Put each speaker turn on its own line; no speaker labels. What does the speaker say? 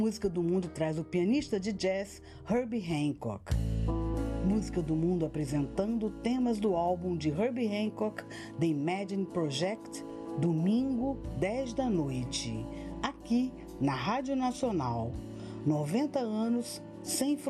Música do Mundo traz o pianista de jazz Herbie Hancock. Música do Mundo apresentando temas do álbum de Herbie Hancock, The Imagine Project, domingo, 10 da noite, aqui na Rádio Nacional. 90 anos sem fronteiras.